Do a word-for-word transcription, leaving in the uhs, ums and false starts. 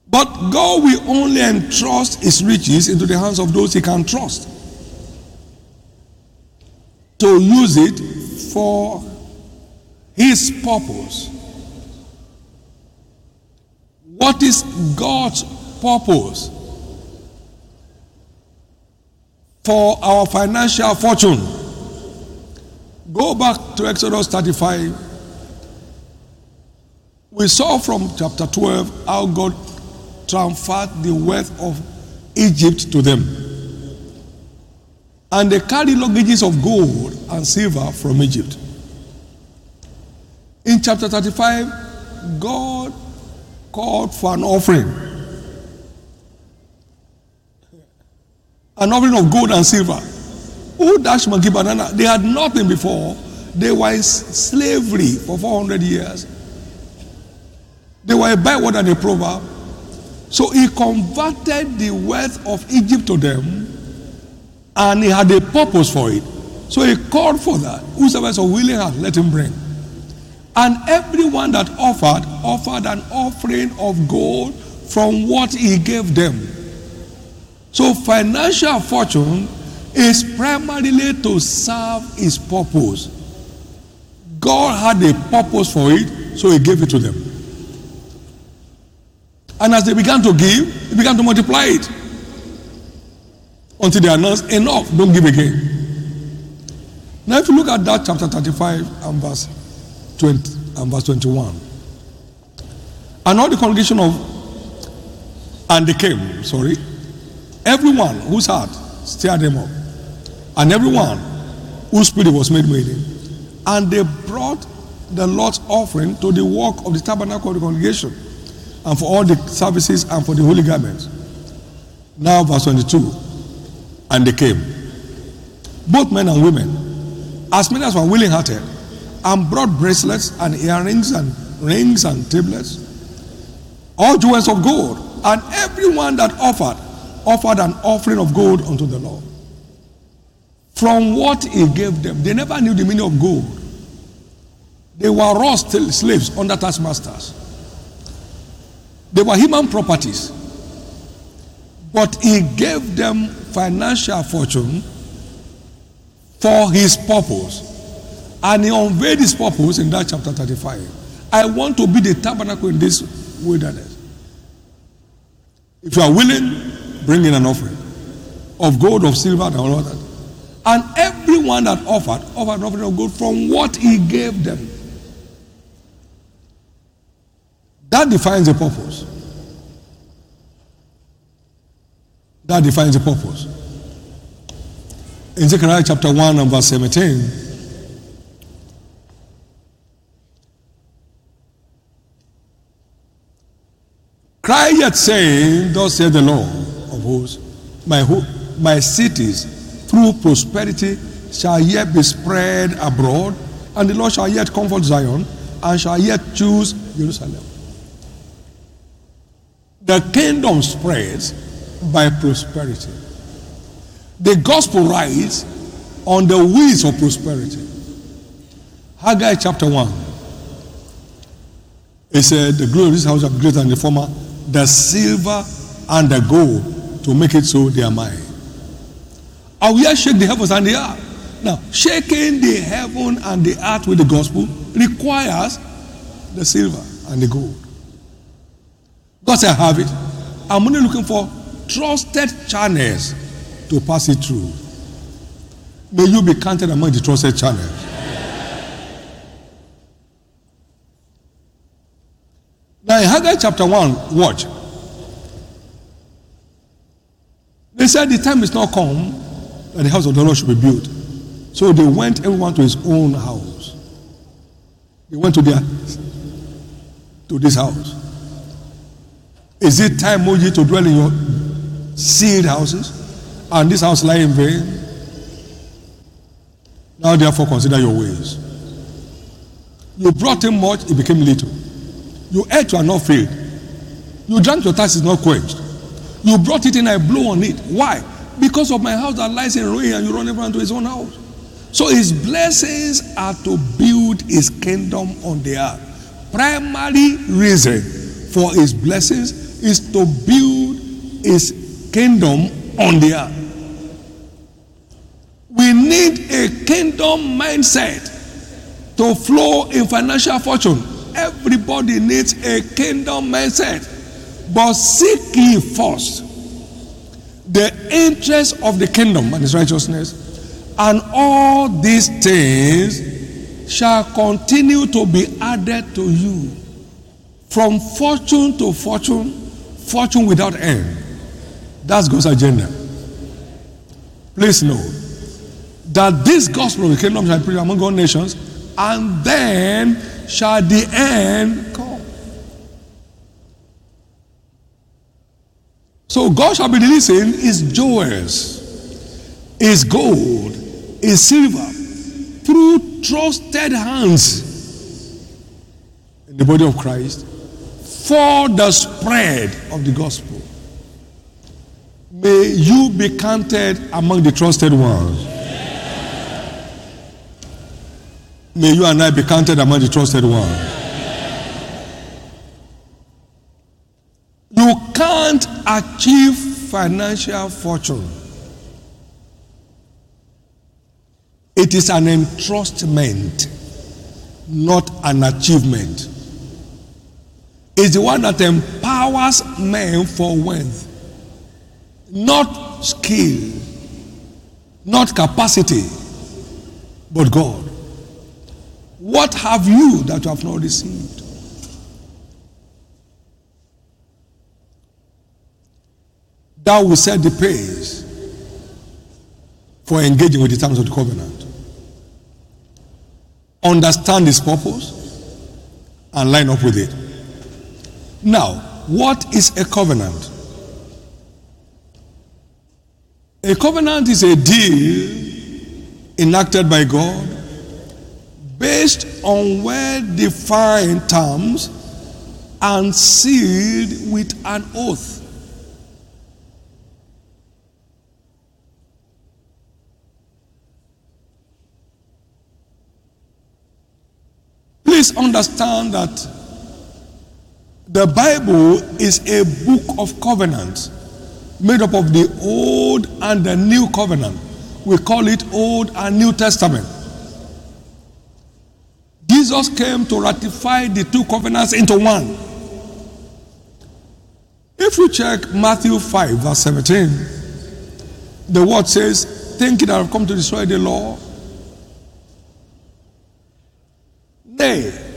But God will only entrust his riches into the hands of those he can trust to use it for his purpose. What is God's purpose for our financial fortune? Go back to Exodus thirty-five. We saw from chapter twelve how God transferred the wealth of Egypt to them. And they carried luggages of gold and silver from Egypt. In chapter thirty-five, God called for an offering. An offering of gold and silver. Oh, dash monkey banana. They had nothing before. They were in slavery for four hundred years. They were a byword and a proverb. So he converted the wealth of Egypt to them, and he had a purpose for it. So he called for that. Whosoever is a willing heart, let him bring. And everyone that offered, offered an offering of gold from what he gave them. So financial fortune is primarily to serve his purpose. God had a purpose for it, so he gave it to them. And as they began to give, he began to multiply it. Until they announced, enough, don't give again. Now if you look at that chapter thirty-five and verse twenty and verse twenty-one. And all the congregation of, and they came, sorry, everyone whose heart stirred them up, and everyone whose spirit was made willing, and they brought the Lord's offering to the work of the tabernacle of the congregation, and for all the services and for the holy garments. Now verse twenty-two. And they came, both men and women, as many as were willing hearted, and brought bracelets and earrings and rings and tablets, all jewels of gold. And everyone that offered, offered an offering of gold unto the Lord from what he gave them. They never knew the meaning of gold. They were raw slaves under taskmasters. They were human properties. But he gave them financial fortune for his purpose. And he unveiled his purpose in that chapter thirty-five. I want to be the tabernacle in this wilderness. If you are willing, bring in an offering of gold, of silver, and all that. And everyone that offered, offered an offering of gold from what he gave them. That defines the purpose. That defines the purpose. In Zechariah chapter one and verse seventeen, cry yet saying, thus saith the Lord of hosts, my, ho- my cities through prosperity shall yet be spread abroad, and the Lord shall yet comfort Zion, and shall yet choose Jerusalem. The kingdom spreads by prosperity. The gospel rides on the wheels of prosperity. Haggai chapter one. It said, the glory of this house shall be greater than the former, the silver and the gold, to make it so they are mine. I will shake the heavens and the earth. Now, shaking the heaven and the earth with the gospel requires the silver and the gold. God said, I have it. I'm only looking for trusted channels to pass it through. May you be counted among the trusted channels. Now in Haggai chapter one, watch. They said the time is not come that the house of the Lord should be built. So they went everyone to his own house. They went to their to this house. Is it time, O ye, to dwell in your sealed houses, and this house lie in vain? Now therefore consider your ways. You brought him much, it became little. You ate, you are not filled. You drank, your thirst is not quenched. You brought it in, I blow on it. Why? Because of my house that lies in ruin, and you run everyone to his own house. So his blessings are to build his kingdom on the earth. Primary reason for his blessings is to build his kingdom on the earth. We need a kingdom mindset to flow in financial fortune. Everybody needs a kingdom mindset. But seek ye first the interest of the kingdom and its righteousness, and all these things shall continue to be added to you. From fortune to fortune, fortune without end. That's God's agenda. Please know that this gospel of the kingdom shall be preached among all nations, and then shall the end come. So God shall be releasing his jewels, his gold, his silver, through trusted hands in the body of Christ for the spread of the gospel. May you be counted among the trusted ones. May you and I be counted among the trusted ones. You can't achieve financial fortune. It is an entrustment, not an achievement. It's the one that empowers men for wealth, not skill, not capacity, but God. What have you that you have not received? That will set the pace for engaging with the terms of the covenant. Understand its purpose and line up with it. Now, what is a covenant? A covenant is a deal enacted by God based on well-defined terms and sealed with an oath. Please understand that the Bible is a book of covenants made up of the Old and the New Covenant. We call it Old and New Testament. Jesus came to ratify the two covenants into one. If you check Matthew five, verse seventeen, the word says, thinking that I have come to destroy the law, nay,